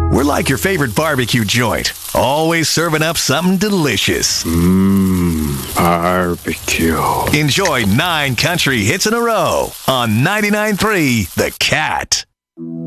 We're like your favorite barbecue joint, always serving up something delicious. Barbecue. Enjoy 9 country hits in a row on 99.3 The Cat.